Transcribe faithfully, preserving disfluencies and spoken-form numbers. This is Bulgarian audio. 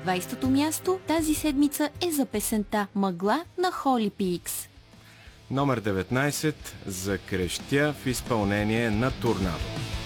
двайсетото място тази седмица е за песента "Мъгла" на Holy Peaks. Номер деветнайсет, "Закрещя" в изпълнение на Торнадо.